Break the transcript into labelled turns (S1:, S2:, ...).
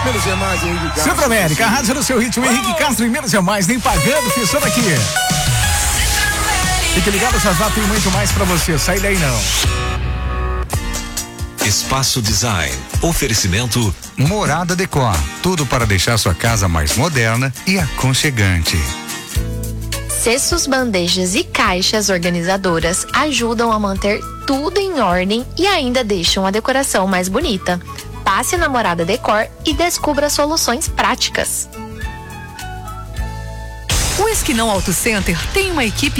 S1: Menos é mais, Henrique Castro.
S2: Centro América, a rádio no seu ritmo, Henrique Castro e menos é mais, nem pagando, fechando aqui. Fique ligado, já tem muito mais pra você, sai daí não.
S3: Espaço Design. Oferecimento
S4: Morada Decor. Tudo para deixar sua casa mais moderna e aconchegante.
S5: Cestos, bandejas e caixas organizadoras ajudam a manter tudo em ordem e ainda deixam a decoração mais bonita. Passe na Morada Decor e descubra soluções práticas.
S6: O Esquinão Auto Center tem uma equipe